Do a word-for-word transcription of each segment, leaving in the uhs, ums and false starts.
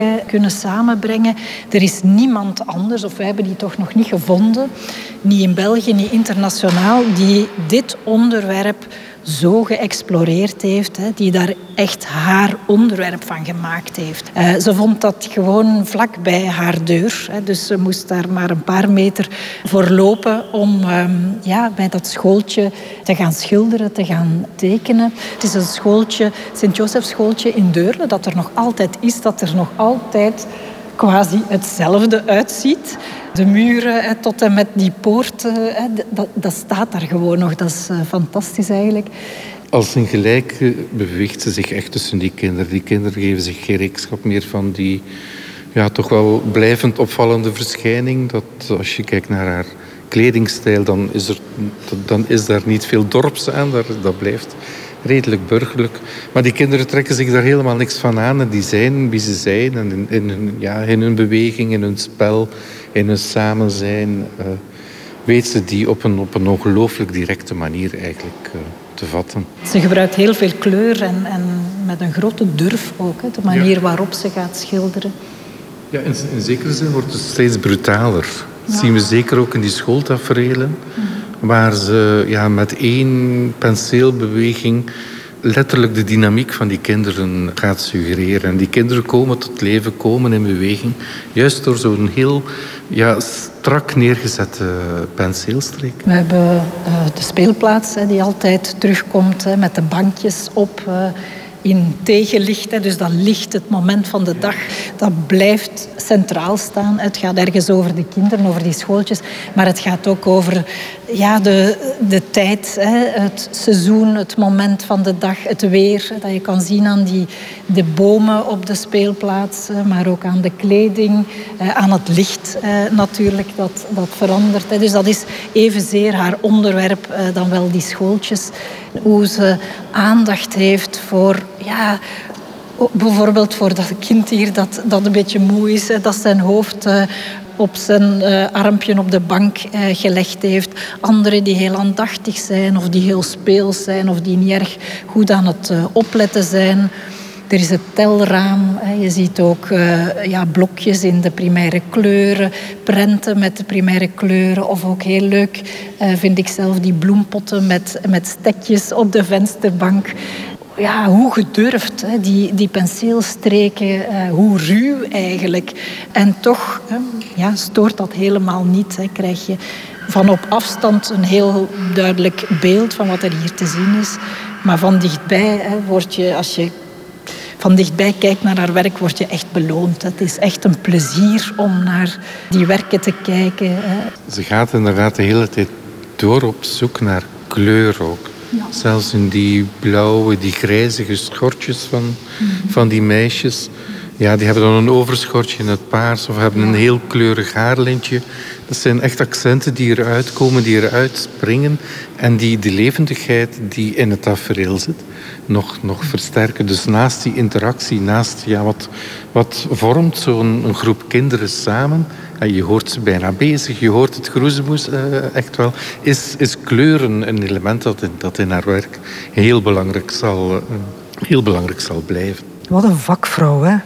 kunnen samenbrengen. Er is niemand anders, of wij hebben die toch nog niet gevonden, niet in België, niet internationaal, die dit onderwerp zo geëxploreerd heeft, die daar echt haar onderwerp van gemaakt heeft. Uh, ze vond dat gewoon vlak bij haar deur. Hè, dus ze moest daar maar een paar meter voor lopen om um, ja, bij dat schooltje te gaan schilderen, te gaan tekenen. Het is een schooltje, Sint-Joseph schooltje in Deurle, dat er nog altijd is, dat er nog altijd quasi hetzelfde uitziet. De muren hè, tot en met die poorten, hè, dat, dat staat daar gewoon nog. Dat is uh, fantastisch eigenlijk. Als een gelijke beweegt ze zich echt tussen die kinderen. Die kinderen geven zich geen rekenschap meer van die ja, toch wel blijvend opvallende verschijning. Dat als je kijkt naar haar kledingstijl, dan is, er, dan is daar niet veel dorps aan. Dat blijft redelijk burgerlijk. Maar die kinderen trekken zich daar helemaal niks van aan. En die zijn wie ze zijn. En in, in, hun, ja, in hun beweging, in hun spel, in hun samenzijn, uh, weet ze die op een, op een ongelooflijk directe manier eigenlijk uh, te vatten. Ze gebruikt heel veel kleur en, en met een grote durf ook. Hè, de manier ja. waarop ze gaat schilderen. Ja, in, in zekere zin wordt het steeds brutaler. Dat ja. zien we zeker ook in die schooltaferelen. Mm-hmm. Waar ze ja, met één penseelbeweging letterlijk de dynamiek van die kinderen gaat suggereren. En die kinderen komen tot leven, komen in beweging. Juist door zo'n heel ja, strak neergezette penseelstreek. We hebben uh, de speelplaats hè, die altijd terugkomt hè, met de bankjes op uh, in tegenlicht. Hè, dus dat licht, het moment van de dag, dat blijft centraal staan. Het gaat ergens over de kinderen, over die schooltjes. Maar het gaat ook over ja, de, de tijd, hè, het seizoen, het moment van de dag, het weer. Hè, dat je kan zien aan die, de bomen op de speelplaats, maar ook aan de kleding, aan het licht natuurlijk, dat, dat verandert. Hè. Dus dat is evenzeer haar onderwerp dan wel die schooltjes. Hoe ze aandacht heeft voor, ja, bijvoorbeeld voor dat kind hier dat, dat een beetje moe is, hè, dat zijn hoofd uh, op zijn uh, armpje op de bank uh, gelegd heeft. Anderen die heel aandachtig zijn of die heel speels zijn of die niet erg goed aan het uh, opletten zijn. Er is het telraam. Hè. Je ziet ook uh, ja, blokjes in de primaire kleuren, prenten met de primaire kleuren. Of ook heel leuk uh, vind ik zelf die bloempotten met, met stekjes op de vensterbank. Ja, hoe gedurfd, hè, die, die penseelstreken, uh, hoe ruw eigenlijk. En toch hè, ja, stoort dat helemaal niet. Hè. Krijg je van op afstand een heel duidelijk beeld van wat er hier te zien is. Maar van dichtbij hè, word je, als je van dichtbij kijkt naar haar werk, word je echt beloond. Het is echt een plezier om naar die werken te kijken. Ze gaat inderdaad de hele tijd door op zoek naar kleur ook. Ja. Zelfs in die blauwe, die grijzige schortjes van, mm-hmm. van die meisjes. Ja, die hebben dan een overschortje in het paars of hebben een heel kleurig haarlintje. Dat zijn echt accenten die eruit komen, die eruit springen. En die de levendigheid die in het tafereel zit, nog, nog versterken. Dus naast die interactie, naast ja, wat, wat vormt zo'n een groep kinderen samen. En je hoort ze bijna bezig, je hoort het geroezemoes uh, echt wel. Is, is kleuren een element dat in, dat in haar werk heel belangrijk zal, uh, heel belangrijk zal blijven. Wat een vakvrouw, hè?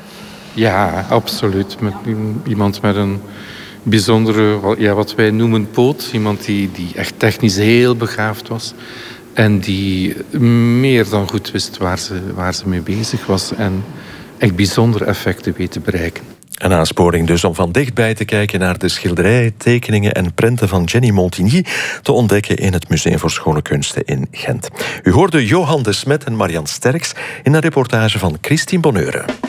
Ja, absoluut. Met, iemand met een bijzondere, ja, wat wij noemen poot. Iemand die, die echt technisch heel begaafd was. En die meer dan goed wist waar ze, waar ze mee bezig was. En echt bijzondere effecten weet te bereiken. Een aansporing dus om van dichtbij te kijken naar de schilderijen, tekeningen en prenten van Jenny Montigny, te ontdekken in het Museum voor Schone Kunsten in Gent. U hoorde Johan de Smet en Marianne Sterks in een reportage van Christine Bonheure.